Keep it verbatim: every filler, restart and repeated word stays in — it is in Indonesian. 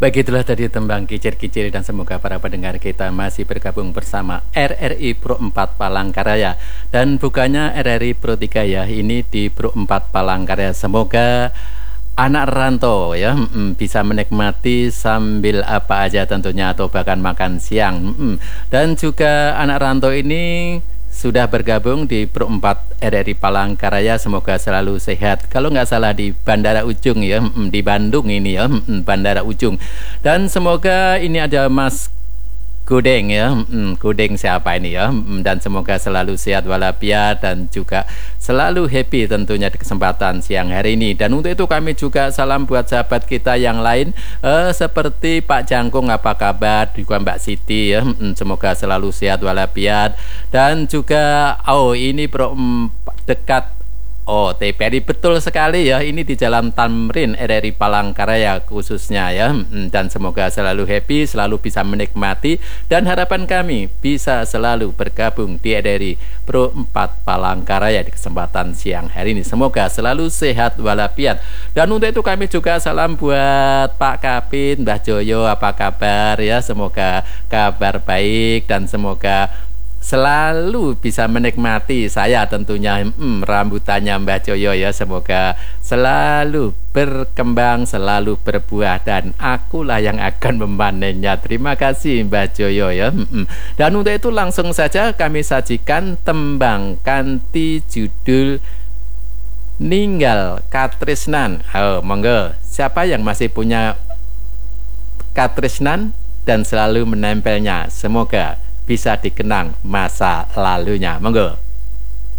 Begitulah tadi tembang kicir-kicir dan semoga para pendengar kita masih bergabung bersama R R I Pro empat Palangkaraya. Dan bukannya R R I Pro tiga ya, ini di Pro empat Palangkaraya. Semoga anak rantau ya mm, bisa menikmati sambil apa aja tentunya atau bahkan makan siang. Mm, dan juga anak rantau ini sudah bergabung di Pro empat R R I Palangkaraya, semoga selalu sehat. Kalau nggak salah di Bandara Ujung ya, di Bandung ini ya, Bandara Ujung. Dan semoga ini ada Mas Gudeng ya, Gudeng siapa ini ya, dan semoga selalu sehat walafiat dan juga selalu happy tentunya di kesempatan siang hari ini. Dan untuk itu kami juga salam buat sahabat kita yang lain eh, seperti Pak Jangkung, apa kabar, juga Mbak Siti ya, semoga selalu sehat walafiat. Dan juga oh ini pro dekat Oh, T P R I betul sekali ya. Ini di Jalan Tamrin R R I Palangkaraya khususnya ya. Dan semoga selalu happy, selalu bisa menikmati, dan harapan kami bisa selalu bergabung di R R I Pro empat Palangkaraya di kesempatan siang hari ini. Semoga selalu sehat walafiat. Dan untuk itu kami juga salam buat Pak Kapin, Mbah Joyo, apa kabar ya? Semoga kabar baik dan semoga selalu bisa menikmati saya tentunya hmm, rambutannya Mbah Joyo ya, semoga selalu berkembang, selalu berbuah, dan akulah yang akan memanennya. Terima kasih Mbah Joyo ya. Hmm. Dan untuk itu langsung saja kami sajikan tembang kanthi judul Ninggal Katresnan. Oh, monggo, siapa yang masih punya katresnan dan selalu menempelnya, semoga bisa dikenang masa lalunya. Monggo.